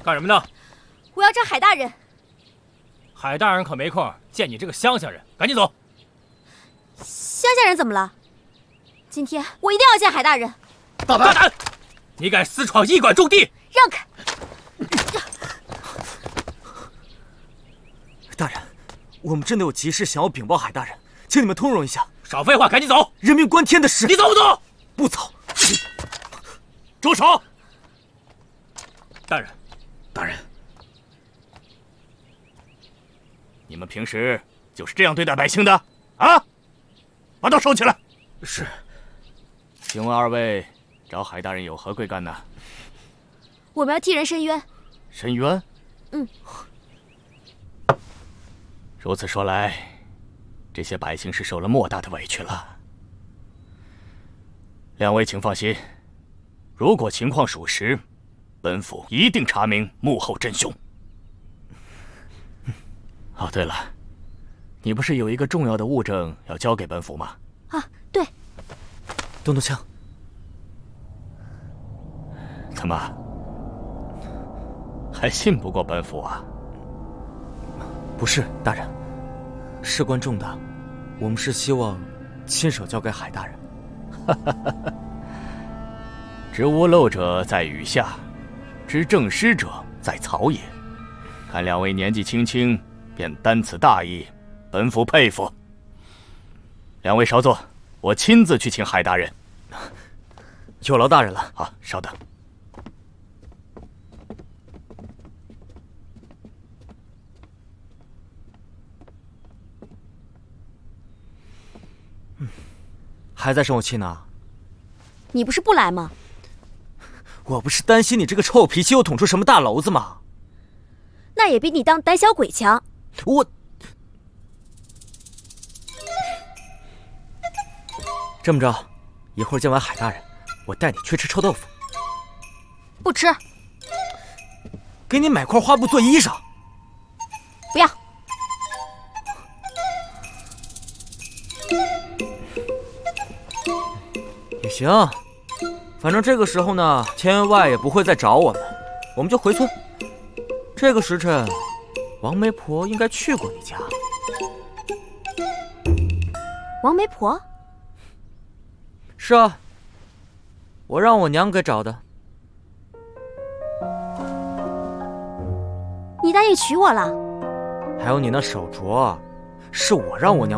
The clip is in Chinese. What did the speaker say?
干什么呢？ 我要找海大人。 海大人可没空见你这个乡下人，赶紧走。 乡下人怎么了？今天我一定要见海大人。 大胆！你敢私闯医馆种地？ 让开！ 大人，我们真的有急事想要禀报海大人，请你们通融一下。 少废话，赶紧走！ 人命关天的事。 你走不走？ 不走。 住手！大人， 大人， 你们平时就是这样对待百姓的啊？把刀收起来。 是。 请问二位找海大人有何贵干呢？ 我们要替人伸冤。 伸冤？ 嗯。 如此说来，这些百姓是受了莫大的委屈了。两位请放心，如果情况属实，本府一定查明幕后真凶。哦，对了，你不是有一个重要的物证要交给本府吗？ 啊，对。 动动枪。 怎么，还信不过本府啊？ 不是，大人，事关重大，我们是希望亲手交给海大人。 知屋漏者在雨下，知正师者在草野。看两位年纪轻轻便担此大义，本府佩服。两位稍坐，我亲自去请海大人。 有劳大人了。 好，稍等。 还在生我气呢？ 你不是不来吗？ 我不是担心你这个臭脾气又捅出什么大娄子吗？ 那也比你当胆小鬼强。 我这么着，一会儿见完海大人，我带你去吃臭豆腐。 不吃。 给你买块花布做衣裳。 不要。 也行，反正这个时候呢，千员外也不会再找我们，我们就回村。这个时辰，王媒婆应该去过你家。 王媒婆？ 是啊，我让我娘给找的。 你答应娶我了？ 还有你那手镯，是我让我娘